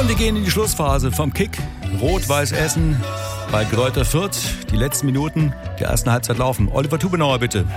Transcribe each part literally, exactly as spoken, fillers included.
Und wir gehen in die Schlussphase vom Kick. Rot-Weiß Essen bei Greuther Fürth. Die letzten Minuten der ersten Halbzeit laufen. Oliver Tubenauer, bitte.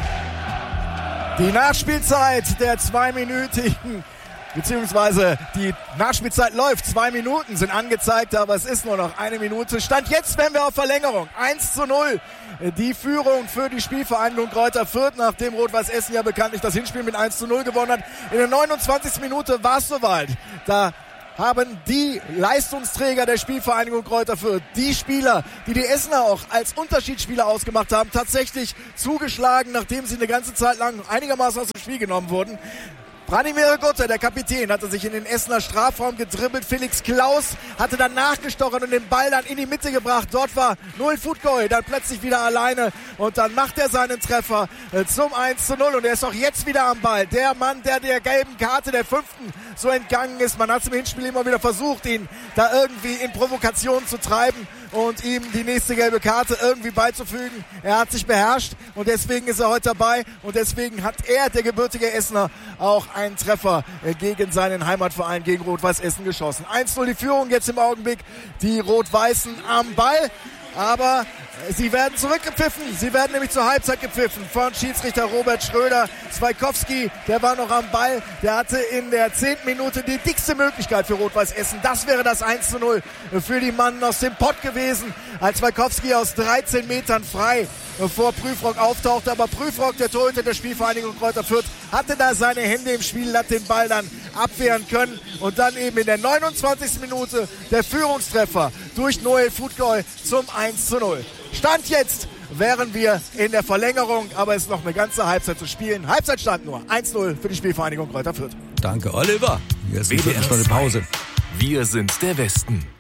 Die Nachspielzeit der zweiminütigen, beziehungsweise die Nachspielzeit läuft. Zwei Minuten sind angezeigt, aber es ist nur noch eine Minute. Stand jetzt, wenn wir auf Verlängerung. eins zu null. Die Führung für die Spielvereinigung Greuther Fürth, nachdem Rot-Weiß Essen ja bekanntlich das Hinspiel mit eins zu null gewonnen hat. In der neunundzwanzigsten Minute war es soweit. Da haben die Leistungsträger der Spielvereinigung Greuther Fürth, die Spieler, die die Essener auch als Unterschiedsspieler ausgemacht haben, tatsächlich zugeschlagen, nachdem sie eine ganze Zeit lang einigermaßen aus dem Spiel genommen wurden. Branimir Gutter, der Kapitän, hatte sich in den Essener Strafraum gedribbelt. Felix Klaus hatte dann nachgestochen und den Ball dann in die Mitte gebracht. Dort war Noel Futgoy dann plötzlich wieder alleine und dann macht er seinen Treffer zum eins zu null und er ist auch jetzt wieder am Ball. Der Mann, der der gelben Karte der fünften so entgangen ist. Man hat es im Hinspiel immer wieder versucht, ihn da irgendwie in Provokation zu treiben und ihm die nächste gelbe Karte irgendwie beizufügen. Er hat sich beherrscht und deswegen ist er heute dabei und deswegen hat er, der gebürtige Essener, auch einen Treffer gegen seinen Heimatverein, gegen Rot-Weiß Essen geschossen. eins zu null die Führung jetzt im Augenblick, die Rot-Weißen am Ball, aber sie werden zurückgepfiffen. Sie werden nämlich zur Halbzeit gepfiffen von Schiedsrichter Robert Schröder. Zweitkowski, der war noch am Ball. Der hatte in der zehnten Minute die dickste Möglichkeit für Rot-Weiß Essen. Das wäre das eins zu null für die Mannen aus dem Pott gewesen, als Zweitkowski aus dreizehn Metern frei vor Prüfrock auftauchte. Aber Prüfrock, der Torhüter der Spielvereinigung Greuther Fürth, hatte da seine Hände im Spiel, hat den Ball dann abwehren können. Und dann eben in der neunundzwanzigsten Minute der Führungstreffer durch Noel Futgoy zum eins zu null. Stand jetzt wären wir in der Verlängerung, aber es ist noch eine ganze Halbzeit zu spielen. Halbzeitstand nur eins zu null für die Spielvereinigung Greuther Fürth. Danke, Oliver. Jetzt ist erstmal eine Pause. Wir sind der Westen.